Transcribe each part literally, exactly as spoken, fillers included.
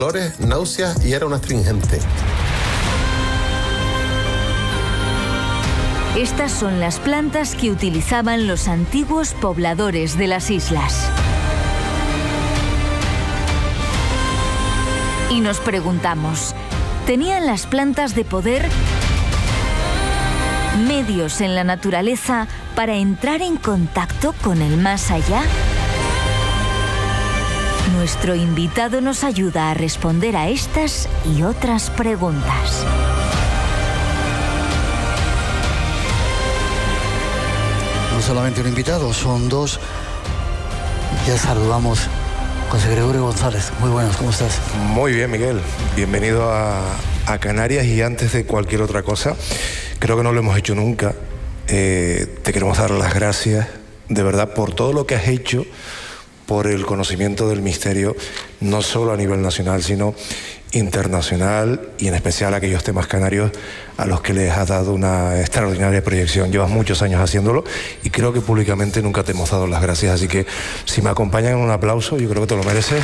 dolores, náuseas y era un astringente. Estas son las plantas que utilizaban los antiguos pobladores de las islas. Y nos preguntamos, ¿tenían las plantas de poder medios en la naturaleza para entrar en contacto con el más allá? Nuestro invitado nos ayuda a responder a estas y otras preguntas. No solamente un invitado, son dos. Ya saludamos a José Gregorio González. Muy buenas, ¿cómo estás? Muy bien, Miguel. Bienvenido a, a Canarias, y antes de cualquier otra cosa, creo que no lo hemos hecho nunca. Eh, te queremos dar las gracias, de verdad, por todo lo que has hecho, por el conocimiento del misterio, no solo a nivel nacional, sino internacional, y en especial a aquellos temas canarios a los que les has dado una extraordinaria proyección. Llevas muchos años haciéndolo y creo que públicamente nunca te hemos dado las gracias, así que si me acompañan en un aplauso, yo creo que te lo mereces.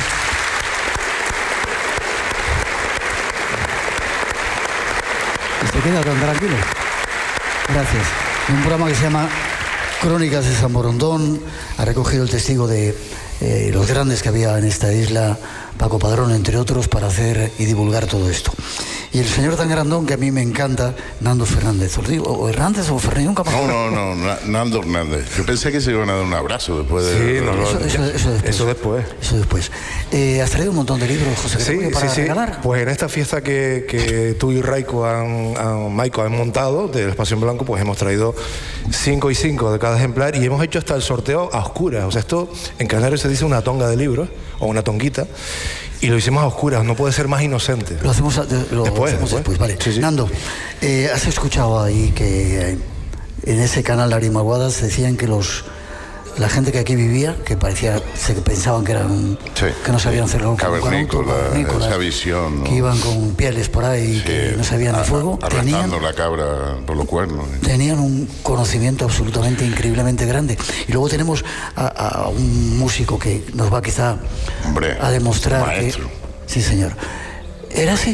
Y se queda tan tranquilo. Gracias. Un programa que se llama Crónicas de San Borondón ha recogido el testigo de eh, los grandes que había en esta isla, Paco Padrón, entre otros, para hacer y divulgar todo esto. Y el señor tan grandón que a mí me encanta, Nando Fernández. ¿Os digo, o Hernández o Fernández? Nunca No, no, no, Na- Nando Hernández. Yo pensé que se iban a dar un abrazo después de... Sí, no, no, Eso, eso, eso después. Eso después. Eso después. Eh, ¿Has traído un montón de libros, José Sí, Gregorio, para sí, sí. regalar? Pues en esta fiesta que, que tú y Raiko han, han, Maiko han montado del Espacio en Blanco, pues hemos traído cinco y cinco de cada ejemplar y hemos hecho hasta el sorteo a oscuras. O sea, esto en Canarias se dice una tonga de libros o una tonguita, y lo hicimos a oscuras. No puede ser más inocente. Lo hacemos, a- lo Después, hacemos después, después. vale. Sí, sí. Nando, eh, ¿has escuchado ahí que eh, en ese canal Arimaguadas decían que los la gente que aquí vivía, que parecía, se pensaban que eran, Sí, que no sabían sí. hacerlo, Cavernícola, cavernícolas, esa visión, ¿no? que iban con pieles por ahí, Sí, que no sabían de a- fuego, tenían, arrastrando la cabra por los cuernos. tenían un conocimiento absolutamente increíblemente grande. Y luego tenemos a, a un músico que nos va quizá Hombre, a demostrar maestro. que... Sí, señor. ¿Era así?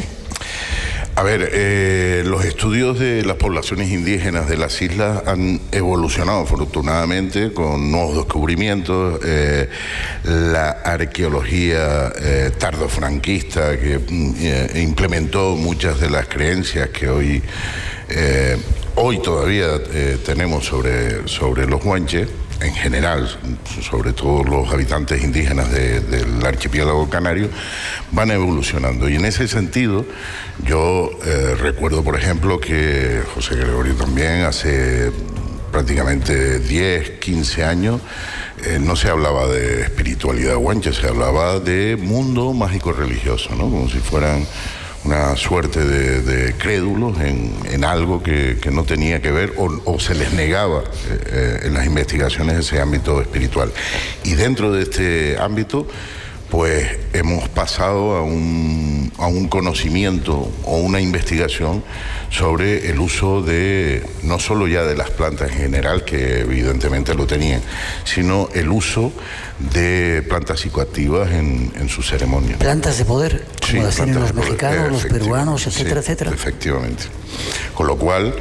A ver, eh, los estudios de las poblaciones indígenas de las islas han evolucionado afortunadamente con nuevos descubrimientos. Eh, la arqueología eh, tardofranquista que mm, eh, implementó muchas de las creencias que hoy, eh, hoy todavía eh, tenemos sobre, sobre los guanches, en general, sobre todo los habitantes indígenas de, del archipiélago canario, van evolucionando. Y en ese sentido, yo eh, recuerdo, por ejemplo, que José Gregorio también hace prácticamente diez, quince años, eh, no se hablaba de espiritualidad guanche, se hablaba de mundo mágico religioso, ¿no? Como si fueran una suerte de, de crédulos en, en algo que, que no tenía que ver o, o se les negaba eh, eh, en las investigaciones ese ámbito espiritual. Y dentro de este ámbito, pues hemos pasado a un, a un conocimiento o una investigación sobre el uso de, no solo ya de las plantas en general, que evidentemente lo tenían, sino el uso de plantas psicoactivas en, en sus ceremonias. Plantas de poder, como Sí, las tienen plantas los de poder, mexicanos, los efectivamente, peruanos, etcétera, sí, etcétera. Efectivamente. Con lo cual,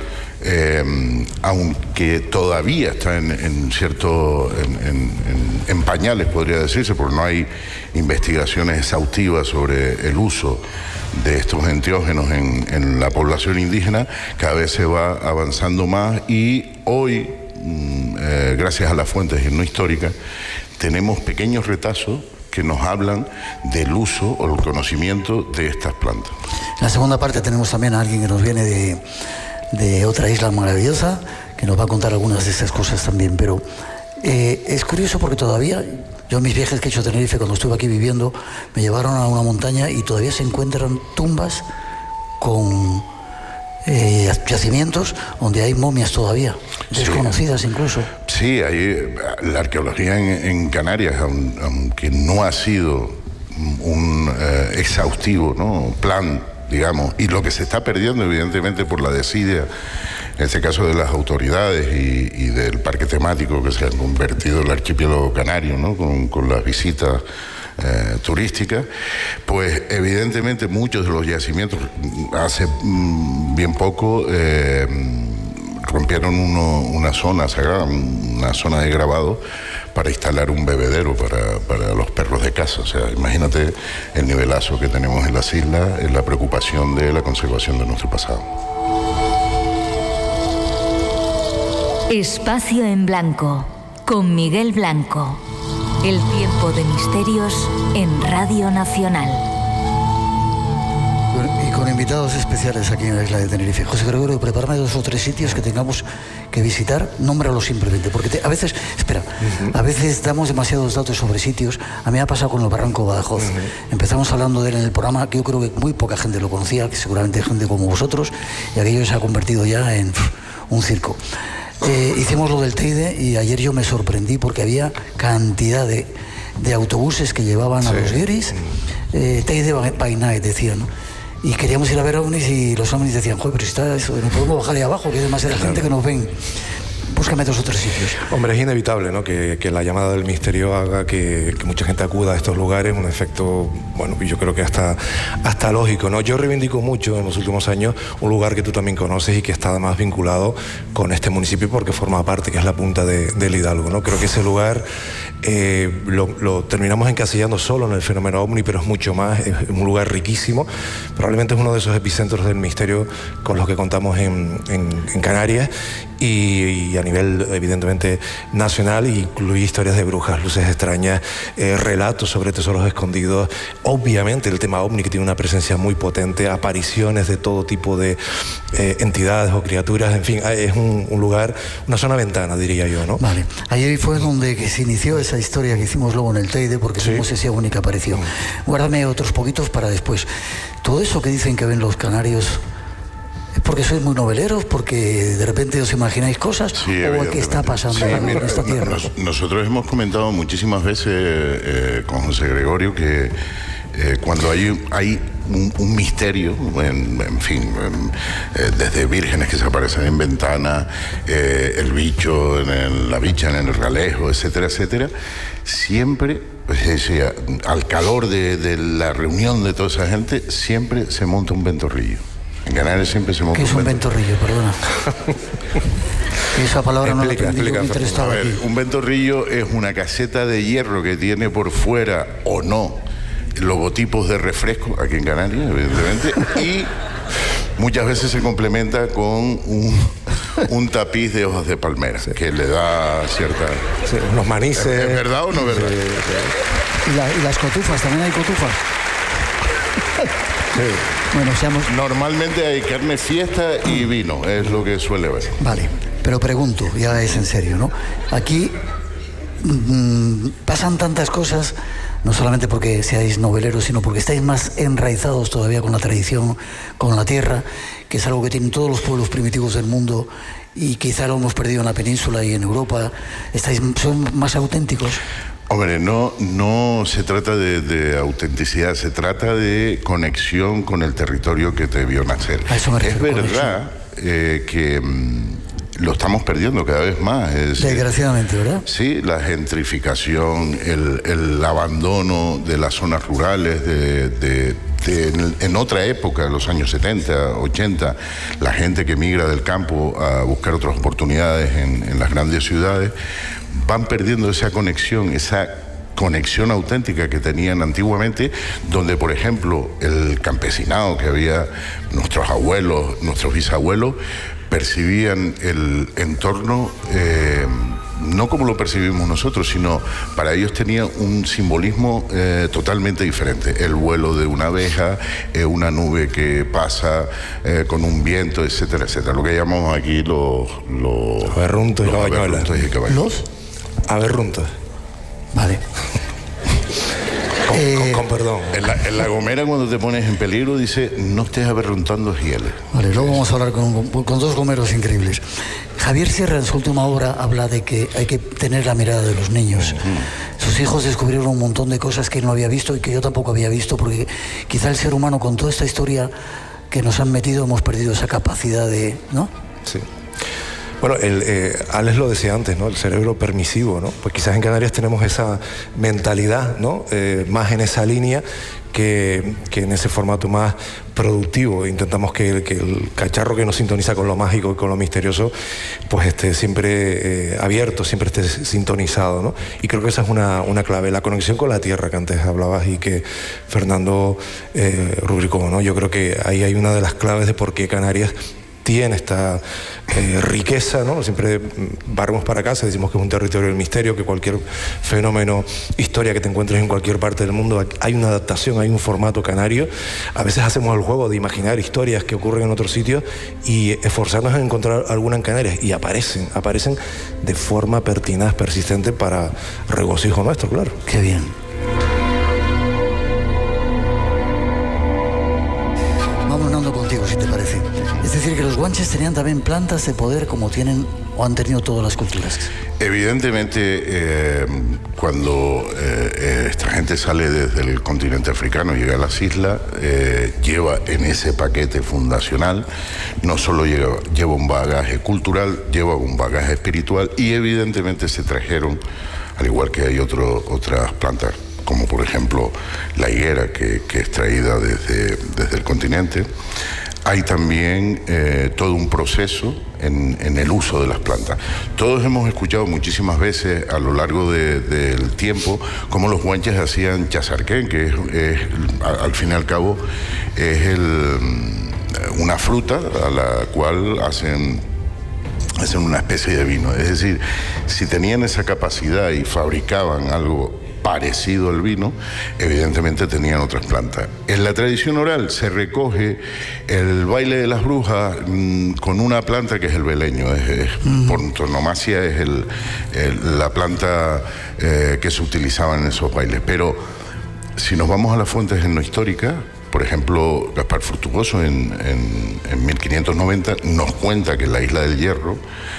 eh, aunque todavía está en, en cierto, en, en, en, en pañales, podría decirse, porque no hay investigaciones exhaustivas sobre el uso de estos enteógenos en, en la población indígena, cada vez se va avanzando más y hoy, mm, eh, gracias a las fuentes no históricas, tenemos pequeños retazos que nos hablan del uso o el conocimiento de estas plantas. En la segunda parte tenemos también a alguien que nos viene de, de otra isla maravillosa, que nos va a contar algunas de estas cosas también, pero eh, es curioso porque todavía, yo en mis viajes que he hecho a Tenerife, cuando estuve aquí viviendo, me llevaron a una montaña y todavía se encuentran tumbas con eh, yacimientos donde hay momias todavía, desconocidas Sí. incluso. Sí, hay, la arqueología en, en Canarias, aun- aunque no ha sido un eh, exhaustivo, ¿no? plan, digamos, y lo que se está perdiendo evidentemente por la desidia, en este caso de las autoridades y, y del parque temático que se han convertido en el archipiélago canario, ¿no? con, con las visitas eh, turística, pues evidentemente muchos de los yacimientos, hace mm, bien poco, eh, rompieron uno, una zona sagrada, una zona de grabado para instalar un bebedero para, para los perros de caza. O sea, imagínate el nivelazo que tenemos en las islas, en la preocupación de la conservación de nuestro pasado. Espacio en Blanco, con Miguel Blanco. El tiempo de misterios en Radio Nacional. Y con invitados especiales aquí en la isla de Tenerife. José Gregorio, prepárame dos o tres sitios que tengamos que visitar, nómbralos simplemente, porque te, a veces, espera, uh-huh. a veces damos demasiados datos sobre sitios. A mí me ha pasado con el Barranco Badajoz. Uh-huh. Empezamos hablando de él en el programa, que yo creo que muy poca gente lo conocía, que seguramente gente como vosotros, y aquello se ha convertido ya en pff, un circo. Eh, hicimos lo del Teide y ayer yo me sorprendí porque había cantidad de, de autobuses que llevaban sí. a los guiris, eh, Teide by night decían, ¿no? Y queríamos ir a ver ovnis y los ovnis decían, joder, pero si está eso, no podemos bajar ahí abajo, que hay demasiada claro. gente que nos ven. Búscame dos o tres sitios. Hombre, es inevitable, ¿no? Que, que la llamada del misterio haga que, que mucha gente acuda a estos lugares, un efecto, bueno, yo creo que hasta, hasta lógico, ¿no? Yo reivindico mucho en los últimos años un lugar que tú también conoces y que está además vinculado con este municipio porque forma parte, que es la punta de, del Hidalgo, ¿no? Creo que ese lugar eh, lo, lo terminamos encasillando solo en el fenómeno ovni, pero es mucho más, es un lugar riquísimo. Probablemente es uno de esos epicentros del misterio con los que contamos en, en, en Canarias y, y a nivel evidentemente nacional, incluye historias de brujas, luces extrañas, eh, relatos sobre tesoros escondidos, obviamente el tema ovni que tiene una presencia muy potente, apariciones de todo tipo de eh, entidades o criaturas, en fin, es un, un lugar, una zona ventana, diría yo, ¿no? Vale, ayer fue donde que se inició esa historia que hicimos luego en el Teide, porque sí. fuimos ese única aparición. Guárdame otros poquitos para después. Todo eso que dicen que ven los canarios, ¿es porque sois muy noveleros? ¿Porque de repente os imagináis cosas? Sí, ¿O qué está pasando sí, en mira, esta tierra? Nos, nosotros hemos comentado muchísimas veces eh, con José Gregorio que eh, cuando hay, hay un, un misterio, en, en fin, en, eh, desde vírgenes que se aparecen en ventanas, eh, el bicho, en el, la bicha en el ralejo, etcétera, etcétera, siempre, pues decía, al calor de, de la reunión de toda esa gente, siempre se monta un ventorrillo. En Canarias siempre se monta un ventorrillo. ¿Qué es un ventorrillo? Perdona. Esa palabra explica, no la aprendí. A ver, un ventorrillo es una caseta de hierro que tiene por fuera o no logotipos de refresco, aquí en Canarias, evidentemente, y muchas veces se complementa con un, un tapiz de hojas de palmera, sí. que le da cierta... Sí, unos manices... ¿Es, es verdad o no es verdad? Sí, sí. ¿Y, la, y las cotufas, también hay cotufas. Sí. Bueno, seamos... Normalmente hay carne fiesta y vino, es lo que suele haber. Vale, pero pregunto, ya es en serio, ¿no? Aquí mmm, pasan tantas cosas, no solamente porque seáis noveleros, sino porque estáis más enraizados todavía con la tradición, con la tierra, que es algo que tienen todos los pueblos primitivos del mundo y quizá lo hemos perdido en la península y en Europa. Estáis, ¿son más auténticos? Hombre, no, no se trata de, de autenticidad, se trata de conexión con el territorio que te vio nacer. A eso me refiero, es verdad eh, que mmm, lo estamos perdiendo cada vez más. Es, Desgraciadamente, ¿verdad? Sí, la gentrificación, el, el abandono de las zonas rurales, de, de, de en, en otra época, en los años setenta, ochenta, la gente que migra del campo a buscar otras oportunidades en, en las grandes ciudades, van perdiendo esa conexión, esa conexión auténtica que tenían antiguamente, donde, por ejemplo, el campesinado que había, nuestros abuelos, nuestros bisabuelos, percibían el entorno eh, no como lo percibimos nosotros, sino para ellos tenía un simbolismo eh, totalmente diferente. El vuelo de una abeja, eh, una nube que pasa eh, con un viento, etcétera, etcétera. Lo que llamamos aquí los... los aberruntos y los aberruntos y caballos. ¿Los? Aberruntos. Vale. Con, eh, con, con perdón. En la, en la Gomera, cuando te pones en peligro, dice, no estés aberruntando hieles. Vale, luego vamos a hablar con, con dos gomeros increíbles. Javier Sierra, en su última obra, habla de que hay que tener la mirada de los niños. Uh-huh. Sus hijos descubrieron un montón de cosas que él no había visto y que yo tampoco había visto, porque quizá el ser humano, con toda esta historia que nos han metido, hemos perdido esa capacidad de... ¿no? Sí. Bueno, el, eh, Alex lo decía antes, ¿no? El cerebro permisivo, ¿no? Pues quizás en Canarias tenemos esa mentalidad, ¿no? Eh, más en esa línea que, que en ese formato más productivo. Intentamos que, que el cacharro que nos sintoniza con lo mágico y con lo misterioso, pues esté siempre eh, abierto, siempre esté sintonizado, ¿no? Y creo que esa es una, una clave, la conexión con la tierra que antes hablabas y que Fernando eh, rubricó, ¿no? Yo creo que ahí hay una de las claves de por qué Canarias tiene esta eh, riqueza, ¿no? Siempre barremos para casa, decimos que es un territorio del misterio, que cualquier fenómeno, historia que te encuentres en cualquier parte del mundo, hay una adaptación, hay un formato canario. A veces hacemos el juego de imaginar historias que ocurren en otros sitios y esforzarnos en encontrar alguna en Canarias, y aparecen, aparecen de forma pertinaz, persistente, para regocijo nuestro, claro. Qué bien. Vamos andando contigo, si te parece. Es decir, que los guanches tenían también plantas de poder como tienen o han tenido todas las culturas. Evidentemente, eh, cuando eh, esta gente sale desde el continente africano y llega a las islas, eh, lleva en ese paquete fundacional, no solo lleva, lleva un bagaje cultural, lleva un bagaje espiritual, y evidentemente se trajeron, al igual que hay otro, otras plantas, como por ejemplo la higuera, que, que es traída desde, desde el continente. Hay también eh, todo un proceso en, en el uso de las plantas. Todos hemos escuchado muchísimas veces a lo largo de, del tiempo cómo los guanches hacían chasarquén, que es, es, al fin y al cabo es el, una fruta a la cual hacen, hacen una especie de vino. Es decir, si tenían esa capacidad y fabricaban algo parecido al vino, evidentemente tenían otras plantas. En la tradición oral se recoge el baile de las brujas mmm, con una planta que es el beleño, es, es, mm. por antonomasia es el, el, la planta eh, que se utilizaba en esos bailes. Pero si nos vamos a las fuentes etnohistóricas, por ejemplo, Gaspar Fructuoso en, en, en mil quinientos noventa nos cuenta que en la Isla del Hierro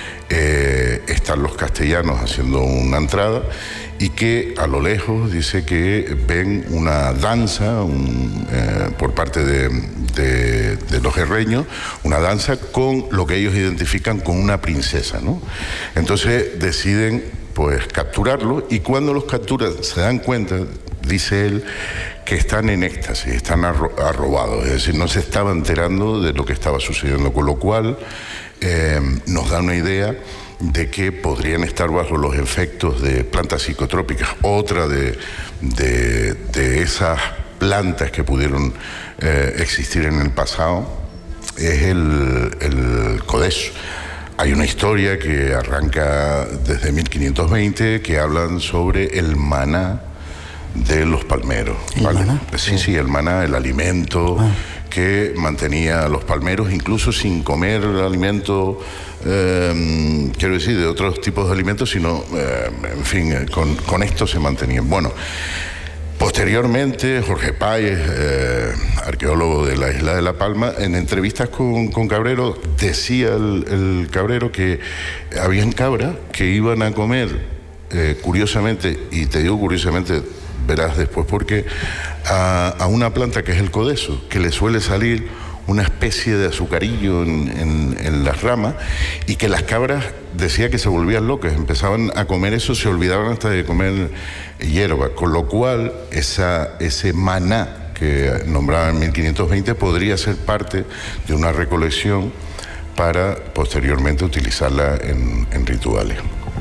eh, están los castellanos haciendo una entrada, y que a lo lejos dice que ven una danza un, eh, por parte de, de, de los herreños, una danza con lo que ellos identifican con una princesa, ¿no? Entonces deciden pues capturarlo, y cuando los capturan se dan cuenta, dice él, que están en éxtasis, están arro arrobados, es decir, no se estaba enterando de lo que estaba sucediendo, con lo cual eh, nos da una idea de que podrían estar bajo los efectos de plantas psicotrópicas. Otra de, de, de esas plantas que pudieron eh, existir en el pasado es el, el codeso. Hay una historia que arranca desde mil quinientos veinte que hablan sobre el maná de los palmeros. ¿El ¿vale? maná? Sí, sí, el maná, el alimento ah. que mantenía a los palmeros, incluso sin comer alimento, eh, quiero decir, de otros tipos de alimentos, sino, eh, en fin, con, con esto se mantenían. Bueno, posteriormente, Jorge Páez, eh, arqueólogo de la isla de La Palma, en entrevistas con, con Cabrero, decía el, el Cabrero que habían cabras que iban a comer, eh, curiosamente, y te digo curiosamente, verás después porque, a, a una planta que es el codeso, que le suele salir una especie de azucarillo en, en, en las ramas, y que las cabras, decía que se volvían locas, empezaban a comer eso, se olvidaban hasta de comer hierba, con lo cual esa, ese maná que nombraba en mil quinientos veinte podría ser parte de una recolección para posteriormente utilizarla en, en rituales.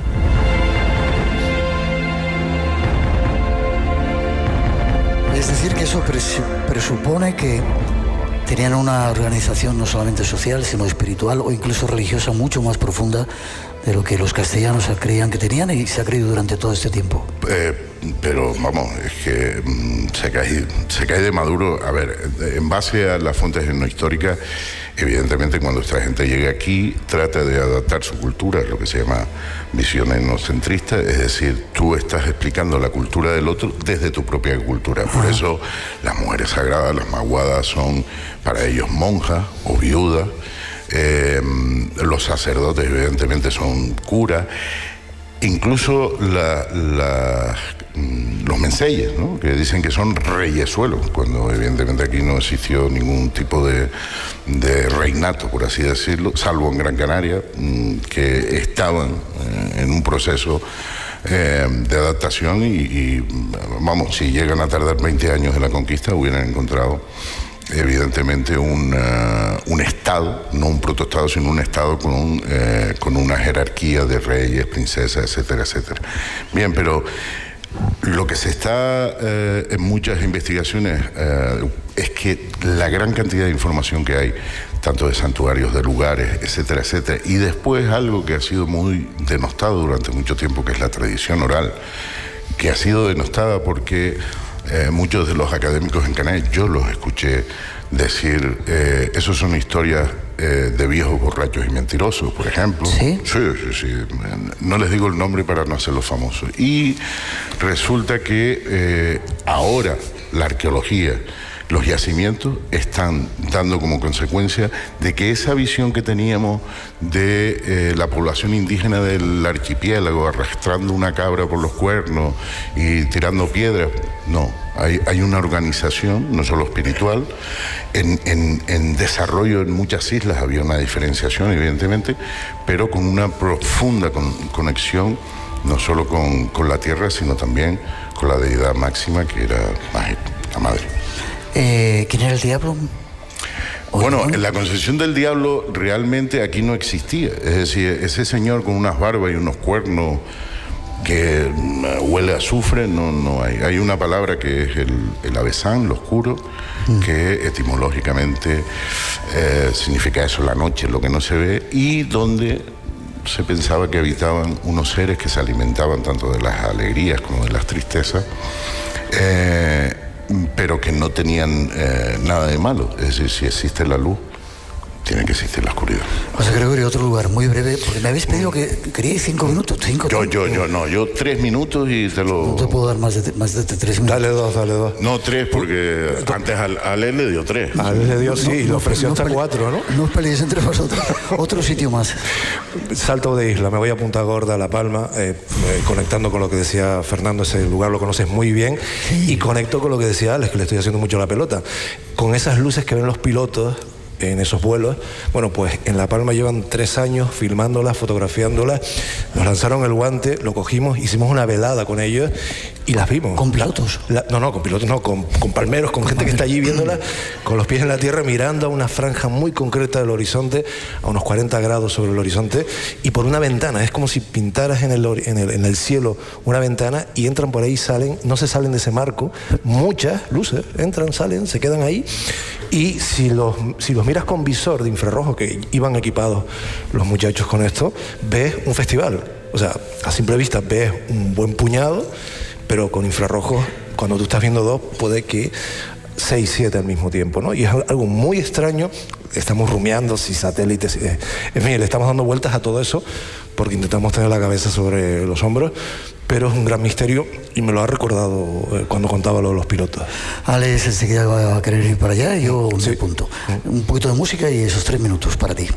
Es decir, que eso presupone que tenían una organización no solamente social, sino espiritual o incluso religiosa mucho más profunda de lo que los castellanos creían que tenían y se ha creído durante todo este tiempo. Eh, pero vamos, es que mmm, se, cae, se cae de maduro. A ver, en base a las fuentes etnohistóricas, evidentemente cuando esta gente llega aquí trata de adaptar su cultura, lo que se llama visión etnocentrista, es decir, tú estás explicando la cultura del otro desde tu propia cultura. Por eso las mujeres sagradas, las maguadas, son para ellos monjas o viudas. Eh, los sacerdotes evidentemente son curas. Incluso la, la, mm, los menseyes, ¿no? Que dicen que son reyesuelos, cuando evidentemente aquí no existió ningún tipo de, de reinato, por así decirlo, salvo en Gran Canaria, mm, que estaban eh, en un proceso eh, de adaptación y, y, vamos, si llegan a tardar veinte años de la conquista, hubieran encontrado evidentemente un, uh, un estado, no un protoestado, sino un estado con, un, eh, con una jerarquía de reyes, princesas, etcétera, etcétera. Bien, pero lo que se está eh, en muchas investigaciones eh, es que la gran cantidad de información que hay, tanto de santuarios, de lugares, etcétera, etcétera, y después algo que ha sido muy denostado durante mucho tiempo, que es la tradición oral, que ha sido denostada porque Eh, muchos de los académicos en Canarias, yo los escuché decir, eh, esos son historias eh, de viejos borrachos y mentirosos, por ejemplo. ¿Sí? Sí, sí, sí. No les digo el nombre para no hacerlos famosos. Y resulta que eh, ahora la arqueología, los yacimientos están dando como consecuencia de que esa visión que teníamos de eh, la población indígena del archipiélago arrastrando una cabra por los cuernos y tirando piedras, no, hay, hay una organización, no solo espiritual, en, en, en desarrollo en muchas islas había una diferenciación evidentemente, pero con una profunda con, conexión no solo con, con la tierra, sino también con la deidad máxima que era la madre. Eh, ¿Quién era el diablo? Bueno, en la concepción del diablo realmente aquí no existía. Es decir, ese señor con unas barbas y unos cuernos que huele a azufre, no, no hay. Hay una palabra que es el, el avesán, lo oscuro, mm. que etimológicamente eh, significa eso, la noche, lo que no se ve, y donde se pensaba que habitaban unos seres que se alimentaban tanto de las alegrías como de las tristezas. Eh, pero que no tenían eh, nada de malo. Es decir, si existe la luz, tiene que existir la oscuridad. José Gregorio, otro lugar muy breve, porque me habéis pedido que queríais cinco minutos. Cinco yo, yo, yo, no, yo tres minutos y te lo... No te puedo dar más de, más de tres minutos. Dale dos, dale dos. No, tres, porque antes al, al él le dio tres. A él le dio, sí, no, y le ofreció no, hasta no cuatro, ¿no? No os peleéis entre vosotros. Otro sitio más. Salto de isla, me voy a Punta Gorda, La Palma, eh, eh, conectando con lo que decía Fernando, ese lugar lo conoces muy bien, sí. Y conecto con lo que decía Alex, que le estoy haciendo mucho la pelota. Con esas luces que ven los pilotos en esos vuelos, bueno, pues en La Palma llevan tres años filmándolas, fotografiándolas, nos lanzaron el guante, lo cogimos, hicimos una velada con ellos y las vimos. ¿Con pilotos? La, no, no, con pilotos no, con, con palmeros, con gente que está allí viéndolas, con los pies en la tierra, mirando a una franja muy concreta del horizonte, a unos cuarenta grados sobre el horizonte, y por una ventana, es como si pintaras en el, en el, en el cielo una ventana y entran por ahí, salen, no se salen de ese marco, muchas luces, entran, salen, se quedan ahí, y si los, si los miras con visor de infrarrojo, que iban equipados los muchachos con esto, ves un festival. O sea, a simple vista ves un buen puñado, pero con infrarrojos, cuando tú estás viendo dos, puede que seis, siete al mismo tiempo, ¿no? Y es algo muy extraño. Estamos rumiando si satélites, eh, en fin, le estamos dando vueltas a todo eso porque intentamos tener la cabeza sobre los hombros, pero es un gran misterio y me lo ha recordado eh, cuando contaba lo de los pilotos. Alex enseguida va a querer ir para allá y yo sí. me apunto. Un poquito de música y esos tres minutos para ti.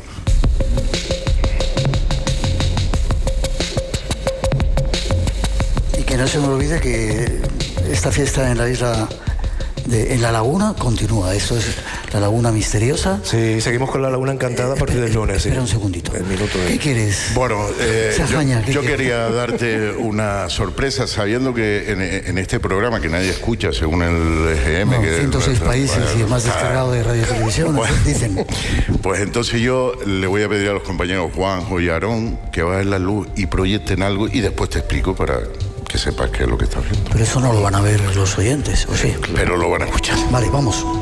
Y que no se me olvide que esta fiesta en la isla... De, en la laguna continúa, esto es la laguna misteriosa. Sí, seguimos con la laguna encantada a partir del lunes. Espera sí. un segundito. El minuto de... ¿Qué quieres? Bueno, eh, Sajaña, yo, yo quieres? quería darte una sorpresa, sabiendo que en, en este programa que nadie escucha, según el E G M... No, que ciento seis países y el más descargado de radio y televisión, bueno, dicen. Pues entonces yo le voy a pedir a los compañeros Juanjo y Aarón que bajen la luz y proyecten algo y después te explico para... que sepas qué es lo que estás viendo. Pero eso no lo van a ver los oyentes, ¿o sí? Pero lo van a escuchar. Vale, vamos.